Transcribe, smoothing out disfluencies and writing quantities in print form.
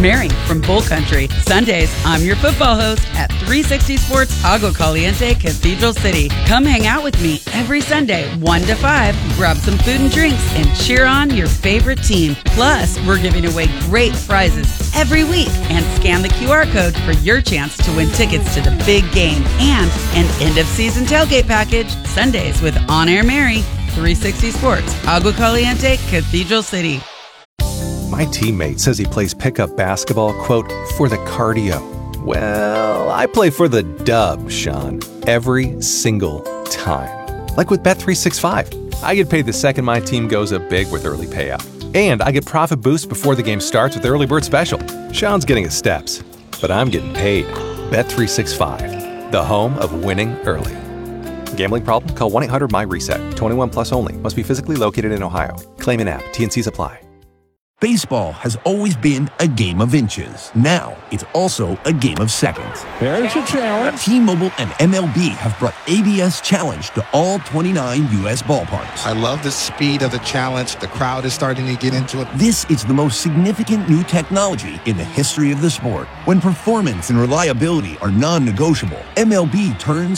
Mary from Bull Country. Sundays, I'm your football host at 360 Sports Agua Caliente, Cathedral City. Come hang out with me every Sunday, 1 to 5, grab some food and drinks, and cheer on your favorite team. Plus, we're giving away great prizes every week, and scan the QR code for your chance to win tickets to the big game and an end-of-season tailgate package. Sundays with On Air Mary, 360 Sports, Agua Caliente, Cathedral City. My teammate says he plays pickup basketball, quote, for the cardio. Well, I play for the dub, Sean, every single time. Like with Bet365. I get paid the second my team goes up big with early payout. And I get profit boost before the game starts with Early Bird Special. Sean's getting his steps, but I'm getting paid. Bet365, the home of winning early. Gambling problem? Call 1-800-MY-RESET. 21 plus only. Must be physically located in Ohio. Claim in app. T&Cs apply. Baseball has always been a game of inches. Now, it's also a game of seconds. There's a challenge. T-Mobile and MLB have brought ABS Challenge to all 29 U.S. ballparks. I love the speed of the challenge. The crowd is starting to get into it. This is the most significant new technology in the history of the sport. When performance and reliability are non-negotiable, MLB turns